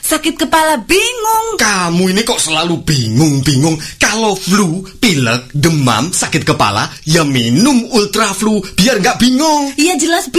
sakit kepala bingung. Kamu ini kok selalu bingung-bingung. Kalau flu, pilek, demam, sakit kepala, ya minum Ultra Flu biar nggak bingung. Iya jelas